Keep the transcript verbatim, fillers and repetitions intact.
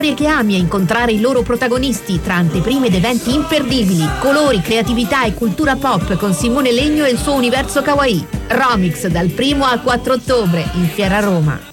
che ami a incontrare i loro protagonisti tra anteprime ed eventi imperdibili, colori, creatività e cultura pop con Simone Legno e il suo universo kawaii. Romix dal primo al quattro ottobre in Fiera Roma.